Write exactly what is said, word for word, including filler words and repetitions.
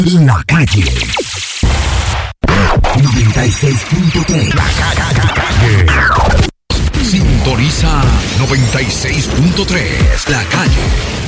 La Calle noventa y seis punto tres. La Calle. Sintoniza noventa y seis punto tres. La Calle.